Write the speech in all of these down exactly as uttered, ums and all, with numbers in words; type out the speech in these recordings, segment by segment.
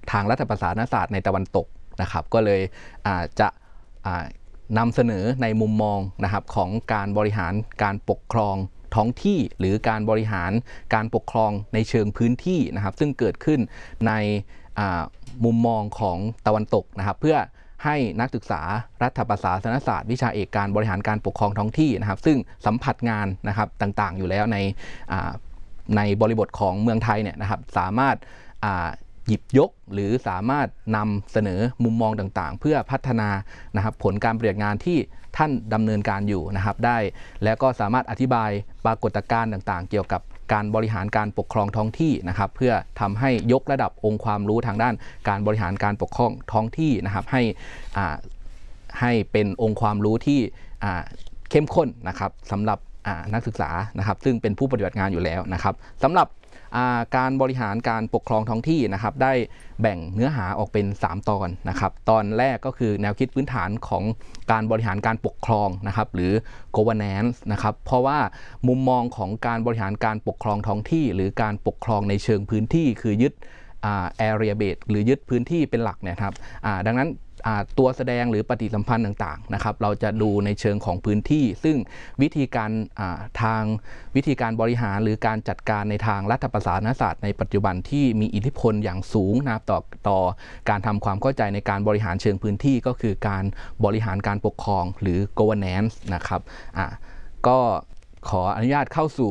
ทางรัฐประศาสนศาสตร์ในตะวันตกนะครับก็เลยจะนำเสนอในมุมมองนะครับของการบริหารการปกครองท้องที่หรือการบริหารการปกครองในเชิงพื้นที่นะครับซึ่งเกิดขึ้นในมุมมองของตะวันตกนะครับเพื่อให้นักศึกษารัฐประศาสนศาสตร์วิชาเอกการบริหารการปกครองท้องที่นะครับซึ่งสัมผัสงานนะครับต่างๆอยู่แล้วในในบริบทของเมืองไทยเนี่ยนะครับสามารถหยิบยกหรือสามารถนำเสนอมุมมองต่างๆเพื่อพัฒนานะครับผลการปฏิบัติงานที่ท่านดำเนินการอยู่นะครับได้และก็สามารถอธิบายปรากฏการณ์ต่างๆเกี่ยวกับการบริหารการปกครองท้องที่นะครับเพื่อทำให้ยกระดับองค์ความรู้ทางด้านการบริหารการปกครองท้องที่นะครับให้อ่าให้เป็นองค์ความรู้ที่อ่าเข้มข้นนะครับสำหรับนักศึกษานะครับซึ่งเป็นผู้ปฏิบัติงานอยู่แล้วนะครับสำหรับการบริหารการปกครองท้องที่นะครับได้แบ่งเนื้อหาออกเป็นสามตอนนะครับตอนแรกก็คือแนวคิดพื้นฐานของการบริหารการปกครองนะครับหรือ governance นะครับเพราะว่ามุมมองของการบริหารการปกครองท้องที่หรือการปกครองในเชิงพื้นที่คือยึด area base หรือยึดพื้นที่เป็นหลักเนี่ยครับดังนั้นตัวแสดงหรือปฏิสัมพันธ์ต่างๆนะครับเราจะดูในเชิงของพื้นที่ซึ่งวิธีการทางวิธีการบริหารหรือการจัดการในทางรัฐประศาสนศาสตร์ในปัจจุบันที่มีอิทธิพลอย่างสูงนะครับต่อต่อการทำความเข้าใจในการบริหารเชิงพื้นที่ก็คือการบริหารการปกครองหรือ governance นะครับก็ขออนุญาตเข้าสู่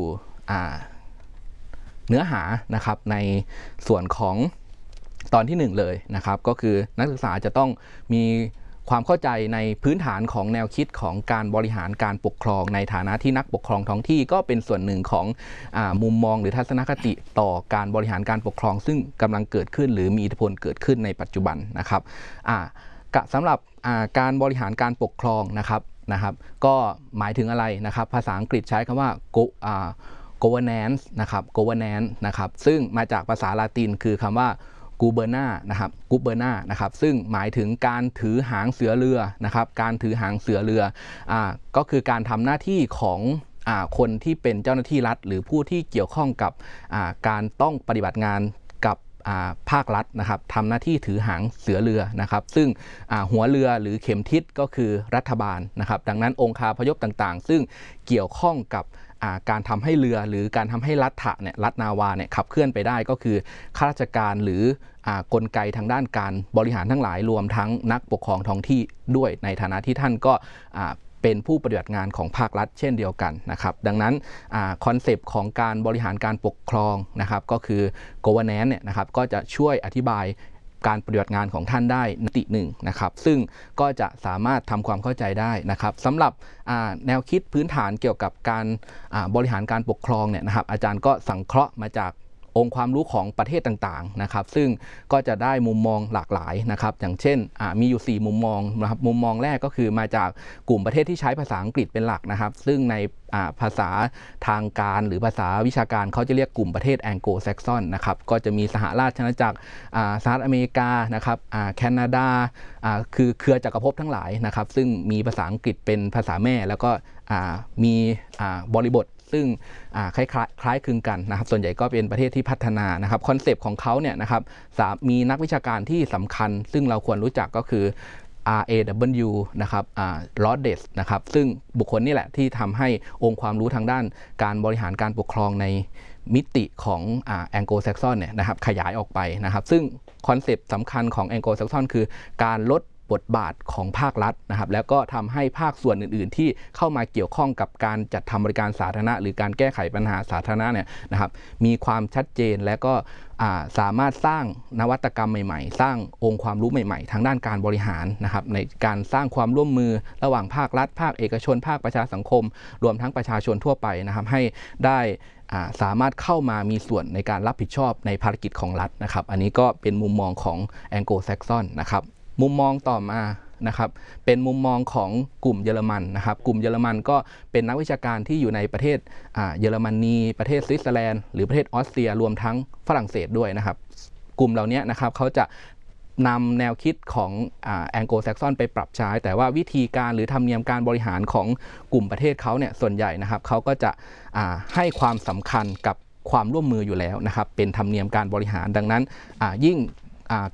เนื้อหานะครับในส่วนของตอนที่หนึ่งเลยนะครับก็คือนักศึกษาจะต้องมีความเข้าใจในพื้นฐานของแนวคิดของการบริหารการปกครองในฐานะที่นักปกครองท้องที่ก็เป็นส่วนหนึ่งของอ่ามุมมองหรือทัศนคติต่อการบริหารการปกครองซึ่งกำลังเกิดขึ้นหรือมีอิทธิพลเกิดขึ้นในปัจจุบันนะครับอ่าสำหรับการบริหารการปกครองนะครับนะครับก็หมายถึงอะไรนะครับภาษาอังกฤษใช้คำว่า go อ่า governance นะครับ governance นะครับซึ่งมาจากภาษาละตินคือคำว่ากูเบอร์นานะครับกูเบอร์นานะครับซึ่งหมายถึงการถือหางเสือเรือนะครับการถือหางเสือเรืออ่าก็คือการทำหน้าที่ของอ่าคนที่เป็นเจ้าหน้าที่รัฐหรือผู้ที่เกี่ยวข้องกับอ่าการต้องปฏิบัติงานกับภาครัฐนะครับทำหน้าที่ถือหางเสือเรือนะครับซึ่งหัวเรือหรือเข็มทิศก็คือรัฐบาลนะครับดังนั้นองค์คาพยพต่างๆซึ่งเกี่ยวข้องกับการทำให้เรือหรือการทำให้รัฐะเนี่ยรัฐนาวาเนี่ยขับเคลื่อนไปได้ก็คือข้าราชการหรือกลไกทางด้านการบริหารทั้งหลายรวมทั้งนักปกครองท้องที่ด้วยในฐานะที่ท่านก็เป็นผู้ปฏิบัติงานของภาครัฐเช่นเดียวกันนะครับดังนั้นคอนเซปต์ของการบริหารการปกครองนะครับก็คือ governance เนี่ยนะครับก็จะช่วยอธิบายการปฏิบัติงานของท่านได้มิติหนึ่งนะครับซึ่งก็จะสามารถทำความเข้าใจได้นะครับสำหรับแนวคิดพื้นฐานเกี่ยวกับการบริหารการปกครองเนี่ยนะครับอาจารย์ก็สังเคราะห์มาจากองค์ความรู้ของประเทศต่างๆนะครับซึ่งก็จะได้มุมมองหลากหลายนะครับอย่างเช่นมีอยู่สี่มุมมองนะครับมุมมองแรกก็คือมาจากกลุ่มประเทศที่ใช้ภาษาอังกฤษเป็นหลักนะครับซึ่งในภาษาทางการหรือภาษาวิชาการเขาจะเรียกกลุ่มประเทศแองโกลแซกซอนนะครับก็จะมีสหราชอาณาจักรสหรัฐอเมริกานะครับแคนาดาคือเครือจักรภพทั้งหลายนะครับซึ่งมีภาษาอังกฤษเป็นภาษาแม่แล้วก็มีบริบทซึ่งคล้ายคล้ายคลึงกันนะครับส่วนใหญ่ก็เป็นประเทศที่พัฒนานะครับคอนเซปต์ของเขาเนี่ยนะครับมีนักวิชาการที่สำคัญซึ่งเราควรรู้จักก็คือ อาร์ เอ ดับเบิลยู นะครับลอดเดสนะครับซึ่งบุคคลนี่แหละที่ทำให้องค์ความรู้ทางด้านการบริหารการปกครองในมิติของแองโกลแซกซอนเนี่ยนะครับขยายออกไปนะครับซึ่งคอนเซปต์สำคัญของแองโกลแซกซอนคือการลดบทบาทของภาครัฐนะครับแล้วก็ทำให้ภาคส่วนอื่นๆที่เข้ามาเกี่ยวข้องกับการจัดทำบริการสาธารณะหรือการแก้ไขปัญหาสาธารณะเนี่ยนะครับมีความชัดเจนและก็สามารถสร้างนวัตกรรมใหม่ๆสร้างองค์ความรู้ใหม่ๆทางด้านการบริหารนะครับในการสร้างความร่วมมือระหว่างภาครัฐภาคเอกชนภาคประชาสังคมรวมทั้งประชาชนทั่วไปนะครับให้ได้สามารถเข้ามามีส่วนในการรับผิดชอบในภารกิจของรัฐนะครับอันนี้ก็เป็นมุมมองของแองโกลแซกซอนนะครับมุมมองต่อมานะครับเป็นมุมมองของกลุ่มเยอรมันนะครับกลุ่มเยอรมันก็เป็นนักวิชาการที่อยู่ในประเทศเยอรมนีประเทศสวิตเซอร์แลนด์หรือประเทศออสเตรียรวมทั้งฝรั่งเศสด้วยนะครับกลุ่มเหล่านี้นะครับเขาจะนำแนวคิดของแองโกลแซกซอนไปปรับใช้แต่ว่าวิธีการหรือธรรมเนียมการบริหารของกลุ่มประเทศเขาเนี่ยส่วนใหญ่นะครับเขาก็จะให้ความสำคัญกับความร่วมมืออยู่แล้วนะครับเป็นธรรมเนียมการบริหารดังนั้นยิ่ง